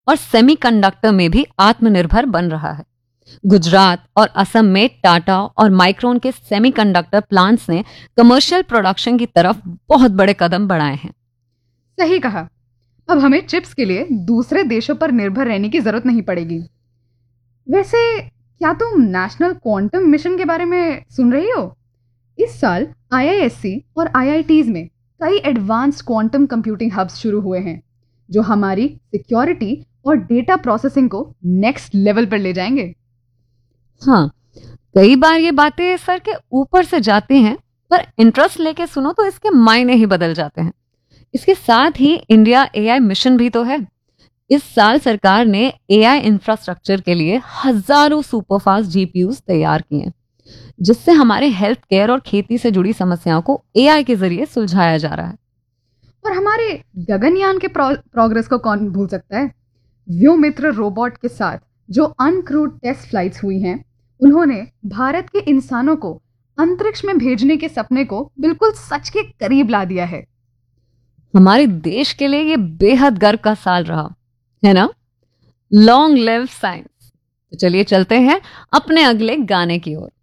और सेमीकंडक्टर में भी आत्मनिर्भर बन रहा है। गुजरात और असम में टाटा और माइक्रोन के सेमीकंडक्टर प्लांट्स ने कमर्शियल प्रोडक्शन की तरफ बहुत बड़े कदम बढ़ाए हैं। सही कहा। अब हमें चिप्स के लिए दूसरे देशों पर निर्भर रहने की जरूरत नहीं पड़ेगी। वैसे क्या तुम नेशनल क्वांटम मिशन के बारे में सुन रही हो? इस साल IISc और IITs में कई एडवांस्ड क्वांटम कंप्यूटिंग हब्स शुरू हुए हैं जो हमारी सिक्योरिटी और डेटा प्रोसेसिंग को नेक्स्ट लेवल पर ले जाएंगे। हाँ, कई बार ये बातें सर के ऊपर से जाती हैं, पर इंटरेस्ट लेके सुनो तो इसके मायने ही बदल जाते हैं। इसके साथ ही इंडिया AI मिशन भी तो है। इस साल सरकार ने AI इंफ्रास्ट्रक्चर के लिए हजारों सुपरफास्ट GPUs तैयार किए हैं, जिससे हमारे हेल्थ केयर और खेती से जुड़ी समस्याओं को AI के जरिए सुलझाया जा रहा है। और हमारे गगनयान के प्रोग्रेस को कौन भूल सकता है? व्योमित्र रोबोट के साथ जो अनक्रूड टेस्ट फ्लाइट्स हुई हैं, उन्होंने भारत के इंसानों को अंतरिक्ष में भेजने के सपने को बिल्कुल सच के करीब ला दिया है। हमारे देश के लिए ये बेहद गर्व का साल रहा है ना। Long live science. तो चलिए चलते हैं अपने अगले गाने की ओर।